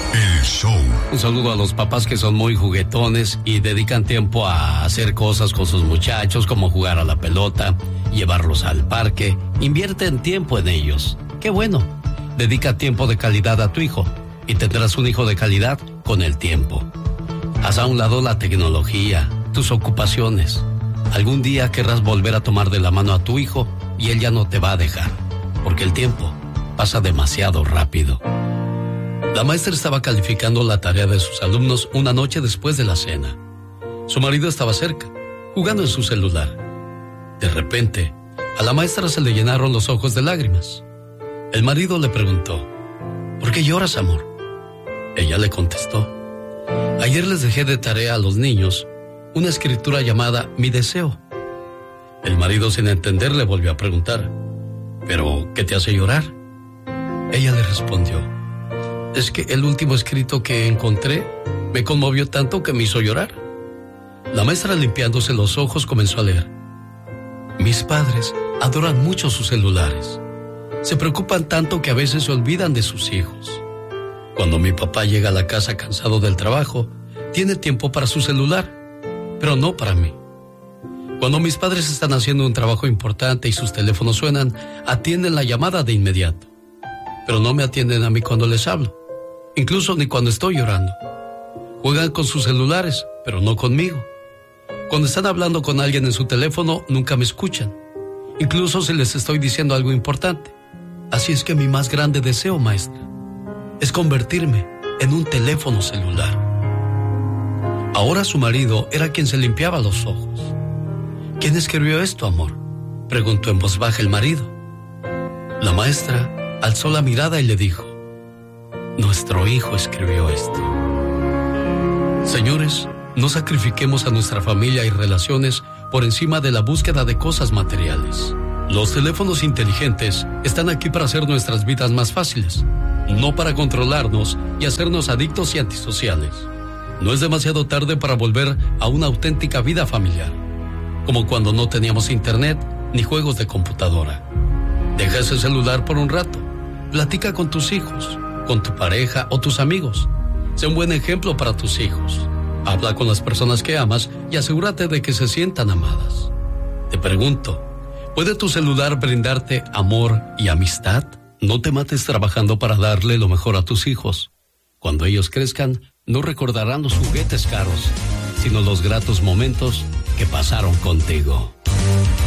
El show. Un saludo a los papás que son muy juguetones y dedican tiempo a hacer cosas con sus muchachos, como jugar a la pelota, llevarlos al parque. Invierten tiempo en ellos. ¡Qué bueno! Dedica tiempo de calidad a tu hijo y tendrás un hijo de calidad con el tiempo. Haz a un lado la tecnología, tus ocupaciones. Algún día querrás volver a tomar de la mano a tu hijo y él ya no te va a dejar, porque el tiempo pasa demasiado rápido. La maestra estaba calificando la tarea de sus alumnos una noche después de la cena. Su marido estaba cerca, jugando en su celular. De repente, a la maestra se le llenaron los ojos de lágrimas. El marido le preguntó: ¿por qué lloras, amor? Ella le contestó: ayer les dejé de tarea a los niños una escritura llamada Mi Deseo. El marido, sin entender, le volvió a preguntar: ¿pero qué te hace llorar? Ella le respondió: es que el último escrito que encontré me conmovió tanto que me hizo llorar. La maestra, limpiándose los ojos, comenzó a leer: mis padres adoran mucho sus celulares. Se preocupan tanto que a veces se olvidan de sus hijos. Cuando mi papá llega a la casa cansado del trabajo, tiene tiempo para su celular, pero no para mí. Cuando mis padres están haciendo un trabajo importante y sus teléfonos suenan, atienden la llamada de inmediato, pero no me atienden a mí cuando les hablo, incluso ni cuando estoy llorando. Juegan con sus celulares, pero no conmigo. Cuando están hablando con alguien en su teléfono, nunca me escuchan, incluso si les estoy diciendo algo importante. Así es que mi más grande deseo, maestra, es convertirme en un teléfono celular. Ahora su marido era quien se limpiaba los ojos. ¿Quién escribió esto, amor?, preguntó en voz baja el marido. La maestra alzó la mirada y le dijo: nuestro hijo escribió esto. Señores, no sacrifiquemos a nuestra familia y relaciones por encima de la búsqueda de cosas materiales. Los teléfonos inteligentes están aquí para hacer nuestras vidas más fáciles, no para controlarnos y hacernos adictos y antisociales. No es demasiado tarde para volver a una auténtica vida familiar, como cuando no teníamos internet ni juegos de computadora. Deja ese celular por un rato, platica con tus hijos, con tu pareja o tus amigos. Sé un buen ejemplo para tus hijos. Habla con las personas que amas y asegúrate de que se sientan amadas. Te pregunto, ¿puede tu celular brindarte amor y amistad? No te mates trabajando para darle lo mejor a tus hijos. Cuando ellos crezcan, no recordarán los juguetes caros, sino los gratos momentos que pasaron contigo.